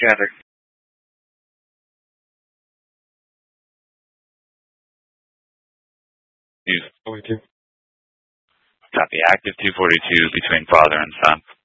chatter. Use 42. Copy. Active 242 between father and son.